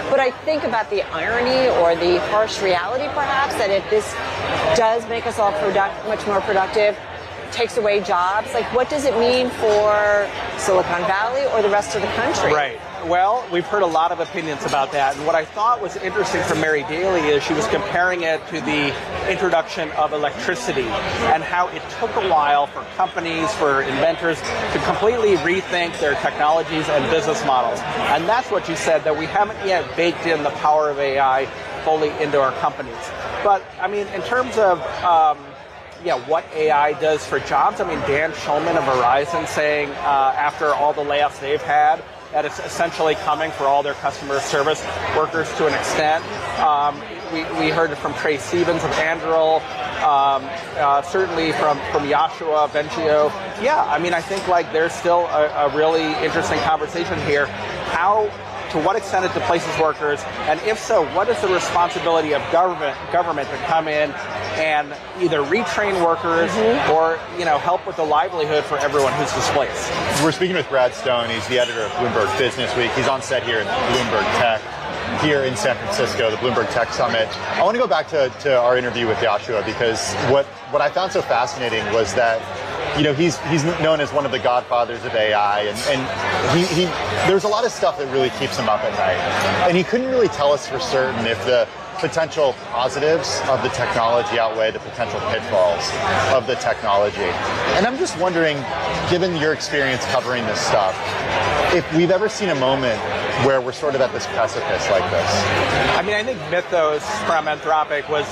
But I think about the irony or the harsh reality, perhaps, that if this does make us all much more productive, takes away jobs, like what does it mean for Silicon Valley or the rest of the country? Right. Well, we've heard a lot of opinions about that, and what I thought was interesting from Mary Daly is she was comparing it to the introduction of electricity and how it took a while for companies, for inventors to completely rethink their technologies and business models. And that's what you said, that we haven't yet baked in the power of AI fully into our companies. But, I mean, in terms of what AI does for jobs. I mean, Dan Schulman of Verizon saying after all the layoffs they've had, that it's essentially coming for all their customer service workers to an extent. We heard it from Trey Stevens of Anduril, certainly from Yoshua Bengio. Yeah, I mean, I think like there's still a really interesting conversation here. To what extent it displaces workers, and if so, what is the responsibility of government to come in and either retrain workers or help with the livelihood for everyone who's displaced? We're speaking with Brad Stone. He's the editor of Bloomberg Business Week. He's on set here in Bloomberg Tech here in San Francisco, the Bloomberg Tech Summit. I want to go back to our interview with Yoshua, because what I found so fascinating was that he's known as one of the godfathers of AI, and he there's a lot of stuff that really keeps him up at night. And he couldn't really tell us for certain if the potential positives of the technology outweigh the potential pitfalls of the technology. And I'm just wondering, given your experience covering this stuff, if we've ever seen a moment where we're sort of at this precipice like this. I mean, I think Mythos from Anthropic was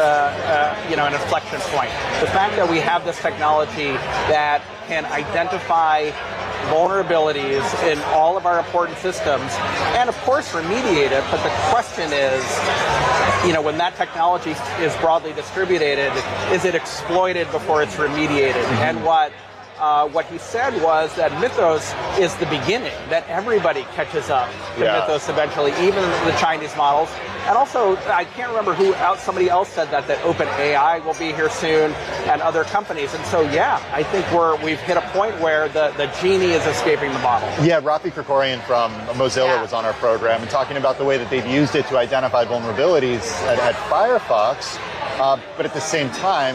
an inflection point. The fact that we have this technology that can identify vulnerabilities in all of our important systems and, of course, remediate it. But the question is, when that technology is broadly distributed, is it exploited before it's remediated? And what he said was that Mythos is the beginning, that everybody catches up to Mythos eventually, even the Chinese models. And also, I can't remember somebody else said that OpenAI will be here soon and other companies. And so, I think we've hit a point where the genie is escaping the bottle. Yeah, Rafi Krikorian from Mozilla was on our program and talking about the way that they've used it to identify vulnerabilities at Firefox. But at the same time,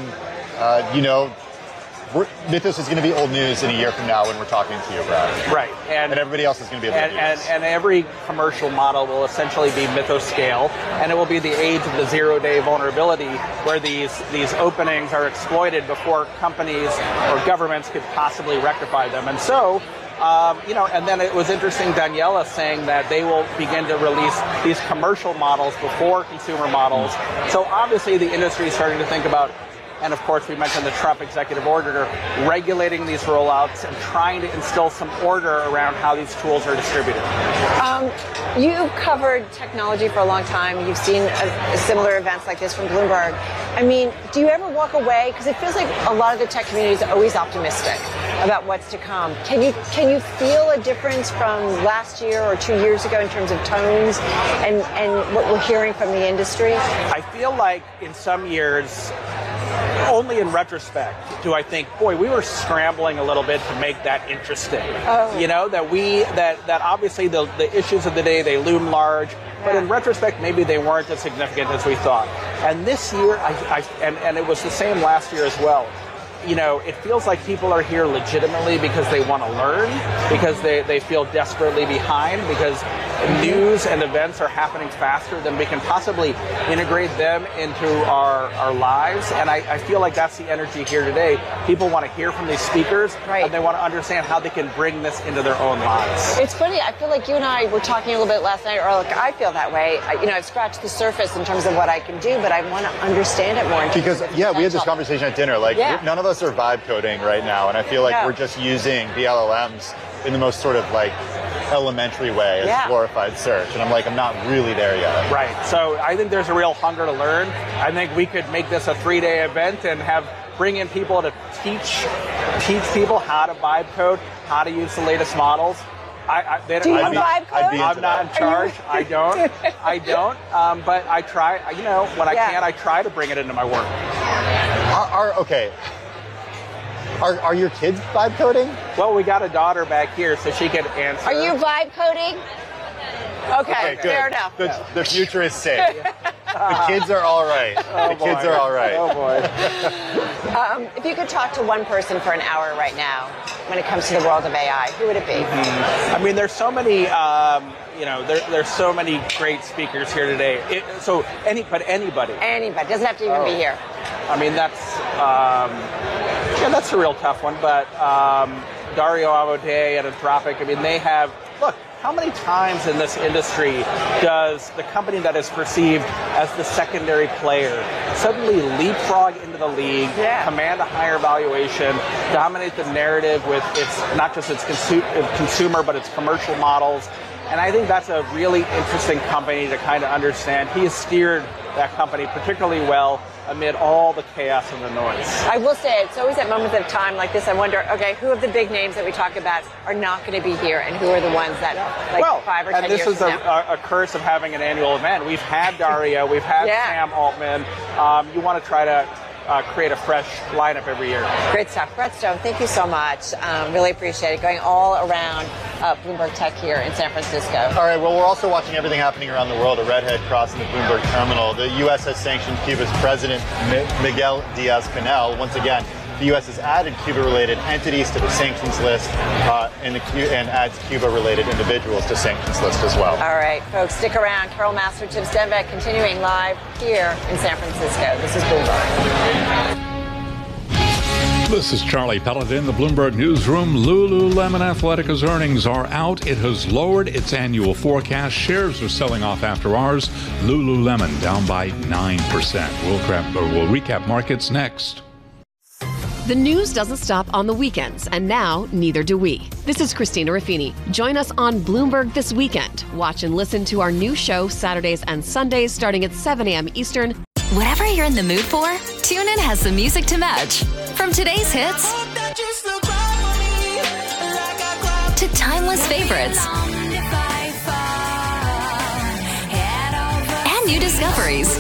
Mythos is going to be old news in a year from now when we're talking to you, Brad. Right. And everybody else is going to be old news. And every commercial model will essentially be Mythos scale, and it will be the age of the zero-day vulnerability where these openings are exploited before companies or governments could possibly rectify them. And so, and then it was interesting, Daniela saying that they will begin to release these commercial models before consumer models. So obviously the industry is starting to think about, and of course, we mentioned the Trump executive order, regulating these rollouts and trying to instill some order around how these tools are distributed. You've covered technology for a long time. You've seen similar events like this from Bloomberg. I mean, do you ever walk away? Because it feels like a lot of the tech community is always optimistic about what's to come. Can you feel a difference from last year or 2 years ago in terms of tones and what we're hearing from the industry? I feel like in some years, only in retrospect do I think, boy, we were scrambling a little bit to make that interesting. That obviously the issues of the day, they loom large, but in retrospect, maybe they weren't as significant as we thought. And this year, and it was the same last year as well. It feels like people are here legitimately because they want to learn, because they feel desperately behind, because news and events are happening faster than we can possibly integrate them into our lives. And I feel like that's the energy here today. People want to hear from these speakers, and they want to understand how they can bring this into their own lives. It's funny. I feel like you and I were talking a little bit last night, or like I feel that way. I've scratched the surface in terms of what I can do, but I want to understand it more. Because, we had this conversation at dinner. None of us are vibe coding right now, and I feel like we're just using the LLMs in the most sort of elementary way as glorified search, and I'm not really there yet. Right. So I think there's a real hunger to learn. I think we could make this a 3-day event and bring in people to teach people how to vibe code, how to use the latest models. Do you vibe code? I'm not in charge. I don't. But I try. When I can, I try to bring it into my work. Are your kids vibe coding? Well, we got a daughter back here, so she could answer. Are you vibe coding? Okay, fair enough. The future is safe. The kids are all right. Kids are all right. Oh, boy. If you could talk to one person for an hour right now when it comes to the world of AI, who would it be? I mean, there's so many, there's so many great speakers here today. Anybody. Anybody. Doesn't have to even be here. I mean, that's a real tough one. But Dario Amodei at Anthropic, I mean, they have, look, how many times in this industry does the company that is perceived as the secondary player suddenly leapfrog into the league, command a higher valuation, dominate the narrative with not just its consumer, but its commercial models? And I think that's a really interesting company to kind of understand. He has steered that company particularly well amid all the chaos and the noise. I will say, it's always at moments of time like this, I wonder, okay, who of the big names that we talk about are not going to be here, and who are the ones that, 5 or 10 years and this is a curse of having an annual event. We've had Dario, we've had Sam Altman. You want to try to create a fresh lineup every year. Great stuff. Brett Stone, thank you so much. Really appreciate it. Going all around Bloomberg Tech here in San Francisco. All right, well, we're also watching everything happening around the world. A redhead crossing the Bloomberg terminal. The U.S. has sanctioned Cuba's President Miguel Diaz-Canel. Once again, the U.S. has added Cuba-related entities to the sanctions list and adds Cuba-related individuals to sanctions list as well. All right, folks, stick around. Carol Master, Tim Stenbeck, continuing live here in San Francisco. This is Bloomberg. This is Charlie Pellet in the Bloomberg Newsroom. Lululemon Athletica's earnings are out. It has lowered its annual forecast. Shares are selling off after hours. Lululemon down by 9%. We'll recap markets next. The news doesn't stop on the weekends, and now neither do we. This is Christina Ruffini. Join us on Bloomberg This Weekend. Watch and listen to our new show Saturdays and Sundays starting at 7 a.m. Eastern. Whatever you're in the mood for, TuneIn has the music to match. From today's hits to timeless favorites and new discoveries.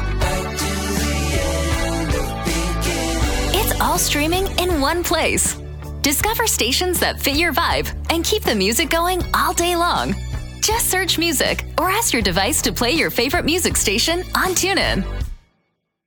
It's all streaming in one place. Discover stations that fit your vibe and keep the music going all day long. Just search music or ask your device to play your favorite music station on TuneIn.